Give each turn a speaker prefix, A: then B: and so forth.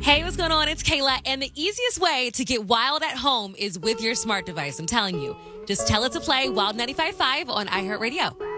A: Hey, what's going on? It's Kayla, and the easiest way to get wild at home is with your smart device. I'm telling you. Just tell it to play Wild 95.5 on iHeartRadio.